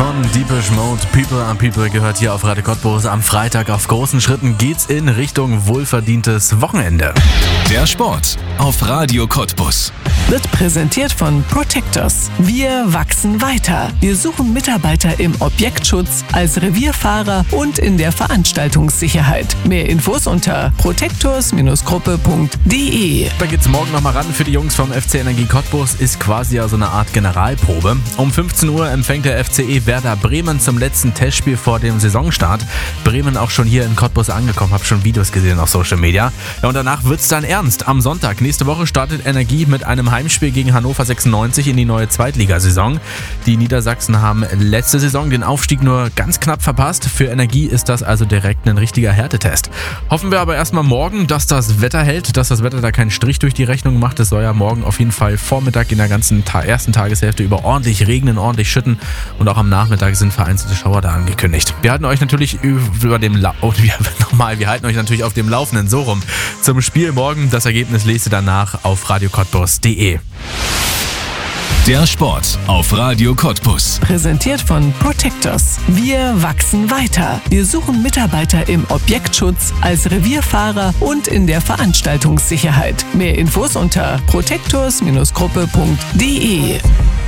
von Deepish Mode. People are People gehört hier auf Radio Cottbus. Am Freitag auf großen Schritten geht's in Richtung wohlverdientes Wochenende. Der Sport auf Radio Cottbus. Wird präsentiert von Protectors. Wir wachsen weiter. Wir suchen Mitarbeiter im Objektschutz, als Revierfahrer und in der Veranstaltungssicherheit. Mehr Infos unter protectors-gruppe.de. Da geht's morgen nochmal ran für die Jungs vom FC Energie Cottbus. Ist quasi ja so eine Art Generalprobe. Um 15 Uhr empfängt der FCE Werder Bremen zum letzten Testspiel vor dem Saisonstart. Bremen auch schon hier in Cottbus angekommen, habe schon Videos gesehen auf Social Media. Ja, und danach wird's dann ernst. Am Sonntag nächste Woche startet Energie mit einem Heimspiel gegen Hannover 96 in die neue Zweitligasaison. Die Niedersachsen haben letzte Saison den Aufstieg nur ganz knapp verpasst. Für Energie ist das also direkt ein richtiger Härtetest. Hoffen wir aber erstmal morgen, dass das Wetter hält, dass das Wetter da keinen Strich durch die Rechnung macht. Es soll ja morgen auf jeden Fall Vormittag in der ganzen ersten Tageshälfte über ordentlich regnen, ordentlich schütten und auch am Nachmittag sind vereinzelte Schauer da angekündigt. Wir halten euch natürlich wir halten euch natürlich auf dem Laufenden, so rum. Zum Spiel morgen, das Ergebnis lest ihr danach auf radiocottbus.de. Der Sport auf Radio Cottbus. Präsentiert von Protectors. Wir wachsen weiter. Wir suchen Mitarbeiter im Objektschutz, als Revierfahrer und in der Veranstaltungssicherheit. Mehr Infos unter protectors-gruppe.de.